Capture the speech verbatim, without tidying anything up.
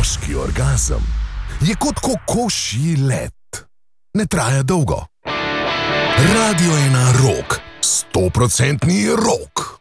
Moški orgazem je kot kokošji let. Ne traja dolgo. Radio ena Rock, stoprocentni rock.